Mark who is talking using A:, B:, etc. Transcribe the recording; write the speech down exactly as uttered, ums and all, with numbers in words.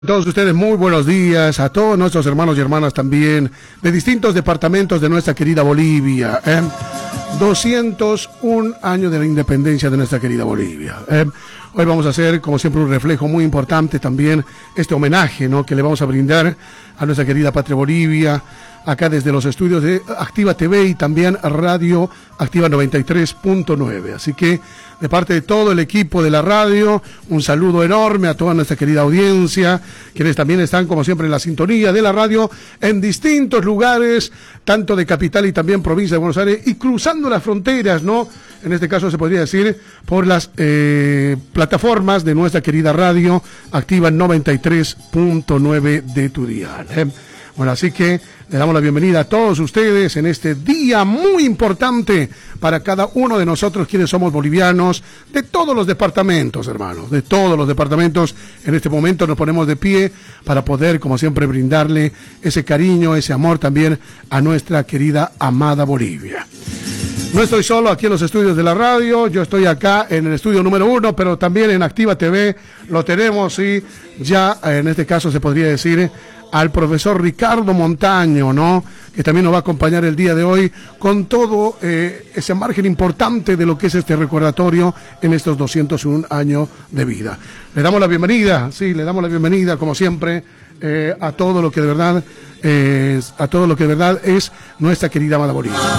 A: A todos ustedes muy buenos días, a todos nuestros hermanos y hermanas también, de distintos departamentos de nuestra querida Bolivia. ¿eh? doscientos un años de la independencia de nuestra querida Bolivia. ¿eh? Hoy vamos a hacer, como siempre, un reflejo muy importante también, este homenaje, ¿no?, que le vamos a brindar a nuestra querida patria Bolivia, acá desde los estudios de Activa T V y también Radio Activa noventa y tres punto nueve. Así que, de parte de todo el equipo de la radio, un saludo enorme a toda nuestra querida audiencia, quienes también están, como siempre, en la sintonía de la radio en distintos lugares, tanto de capital y también provincia de Buenos Aires, y cruzando las fronteras, ¿no? En este caso se podría decir por las eh, plataformas de nuestra querida radio Activa noventa y tres punto nueve de tu dial. ¿eh? Bueno, así que le damos la bienvenida a todos ustedes en este día muy importante para cada uno de nosotros quienes somos bolivianos, de todos los departamentos, hermanos, de todos los departamentos. En este momento nos ponemos de pie para poder, como siempre, brindarle ese cariño, ese amor también a nuestra querida, amada Bolivia. No estoy solo aquí en los estudios de la radio, yo estoy acá en el estudio número uno, pero también en Activa T V lo tenemos y ya en este caso se podría decir al profesor Ricardo Montaño, ¿no?, que también nos va a acompañar el día de hoy con todo eh, ese margen importante de lo que es este recordatorio en estos doscientos un años de vida. Le damos la bienvenida, sí, le damos la bienvenida, como siempre, eh, a todo lo que de verdad, eh, a todo lo que de verdad es nuestra querida amada Bolivia.